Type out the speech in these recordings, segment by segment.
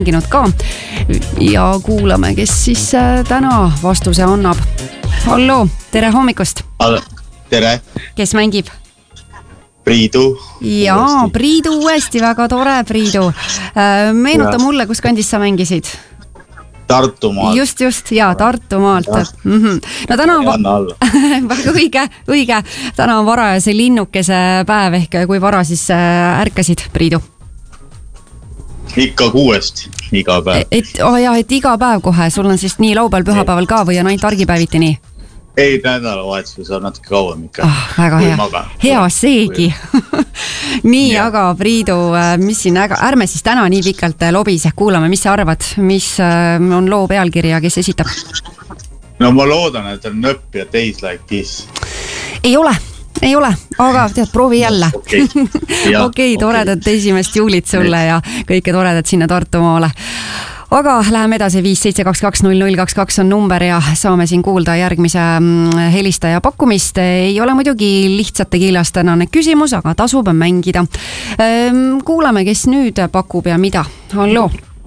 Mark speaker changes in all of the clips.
Speaker 1: mänginud ka ja kuulame, kes siis täna vastuse annab. Hallo, tere hommikust.
Speaker 2: Tere.
Speaker 1: Kes mängib?
Speaker 2: Priidu.
Speaker 1: Jaa, Priidu uuesti, väga tore Priidu. Meenuta mulle, kus kandis sa mängisid?
Speaker 2: Tartumaalt.
Speaker 1: Just, jaa, Tartumaalt. No täna on väga õige. Täna on varajase linnukese päev ehk kui vara siis ärkasid, Priidu?
Speaker 2: Ikka 6 iga päev.
Speaker 1: Et iga päev kohe, sul on siis nii laupäeval, pühapäeval ka või on ainult argipäeviti nii?
Speaker 2: Ei, nädalavahetusel saab natuke kauem ikka.
Speaker 1: Väga hea. Hea seegi. Nii, aga Priidu, mis siin, ärme siis täna nii pikalt lobise, kuulame, mis sa arvad, mis on loo pealkirja, kes esitab?
Speaker 2: No ma loodan, et on Nöpp ja Days Like This.
Speaker 1: Ei ole, aga tead, proovi jälle. Okei, toredat 1. juulit sulle ja kõike toredat sinna Tartumaale. Aga läheme edasi, 572200022 on number ja saame siin kuulda järgmise helistaja pakkumist. Ei ole muidugi lihtsate kiilast tänane küsimus, aga tasub mängida. Kuulame, kes nüüd pakub ja mida. Hallo.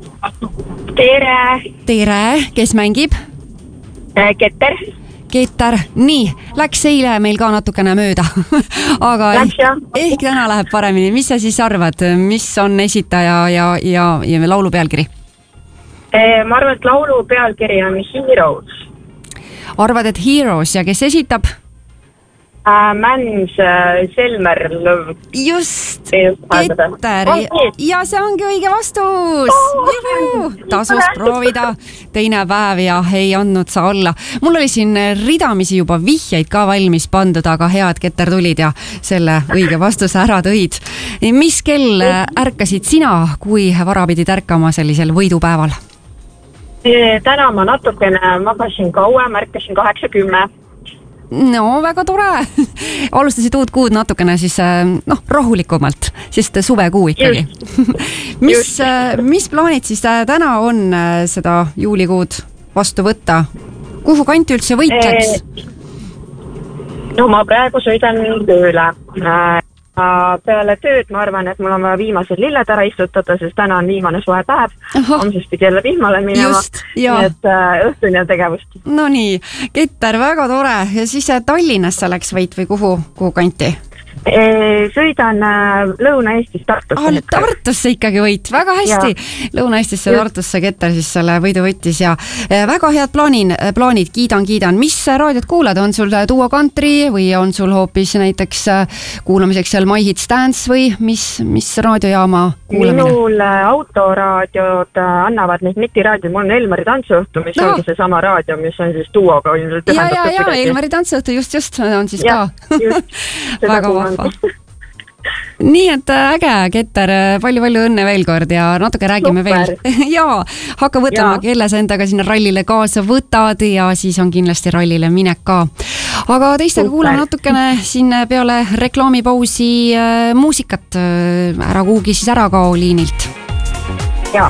Speaker 1: Tere, kes mängib? Keter, nii, läks eile meil ka natukene mööda, aga ehk täna läheb paremini. Mis sa siis arvad, mis on esitaja ja laulu pealkiri?
Speaker 3: Ma arvan, et laulu pealkiri on Heroes.
Speaker 1: Arvad, et Heroes ja kes esitab?
Speaker 3: Mans Selmer Lõv.
Speaker 1: Just, Keter. Ja see ongi õige vastus. Tasus proovida. Teine päev ja ei andnud sa alla. Mul oli siin ridamisi juba vihjeid ka valmis pandud, aga hea, et Keter tulid ja selle õige vastuse ära tõid. Mis kell ärkasid sina, kui vara pidid ärkama sellisel võidupäeval?
Speaker 3: Täna ma natukene magasin kauem, ärkasin 8:10.
Speaker 1: No, väga tore. Alustasid uut kuud natukene siis rahulikumalt, sest suvekuu ikkagi. Mis plaanid siis täna on seda juulikuud vastu võtta? Kuhu kanti üldse võitleks?
Speaker 3: No ma praegu sõidan tööle. Peale tööd ma arvan, et mul on vaja viimased lilled ära istutada, sest täna on viimane soe päev. Homsest pidi jälle vihmale minema. Et õhtuni on tegevust.
Speaker 1: No nii, Keter, väga tore. Ja siis Tallinnasse läks võit või kuhu kanti?
Speaker 3: Sõidan Lõuna-Eestis Tartusse.
Speaker 1: Tartusse ikkagi võit, väga hästi. Lõuna-Eestisse Tartusse Keter siis selle võidu võttis ja väga head plaanid, kiidan. Mis raadiot kuulad? On sul Duo Country või on sul hoopis näiteks kuulamiseks seal My Hits Dance või mis raadiojaama kuulamine?
Speaker 3: Minul autoraadiod annavad neid netiraadiod, mul on Elmari tantsuõhtu, mis ongi see sama raadio, mis on siis Duoga.
Speaker 1: Ja, Elmari tantsuõhtu just on siis ka. Väga vahva. Nii, et äge, Keter, palju õnne veel kord ja natuke räägime veel. Jaa, hakka võtlema, kelle sa endaga sinna rallile kaasa võtad ja siis on kindlasti rallile minek ka. Aga teistega kuulame natukene siin peale reklaamipausi muusikat. Ära kuhugi siis ära kao liinilt.
Speaker 3: Jaa.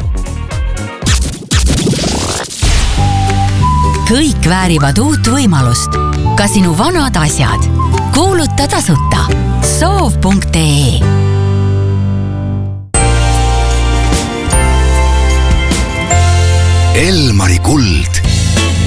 Speaker 4: Kõik väärivad uut võimalust. Ka sinu vanad asjad. Kuuluta tasuta. Soov.ee
Speaker 5: Elmari kuld